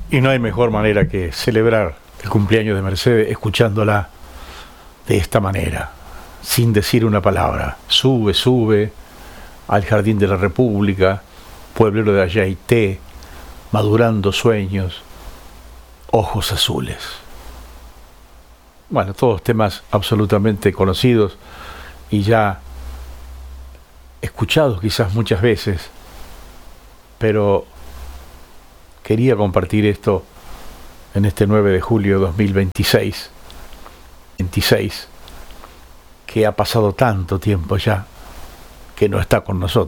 Y no hay mejor manera que celebrar el cumpleaños de Mercedes escuchándola de esta manera, sin decir una palabra. Sube, sube al Jardín de la República, pueblero de Ayaité, madurando sueños, ojos azules. Bueno, todos temas absolutamente conocidos y ya escuchados quizás muchas veces, pero quería compartir esto en este 9 de julio de 2026, que ha pasado tanto tiempo ya que no está con nosotros.